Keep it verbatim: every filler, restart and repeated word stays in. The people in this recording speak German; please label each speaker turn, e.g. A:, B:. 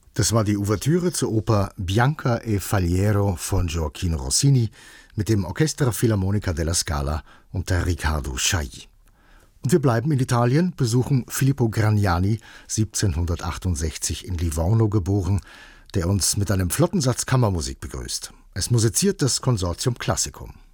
A: Das war die Ouvertüre zur Oper Bianca e Faliero von Gioacchino Rossini mit dem Orchestra Filarmonica della Scala unter Riccardo Chailly. Und wir bleiben in Italien, besuchen Filippo Gragnani, siebzehnhundertachtundsechzig in Livorno geboren, der uns mit einem flotten Satz Kammermusik begrüßt. Es musiziert das Consortium Classicum.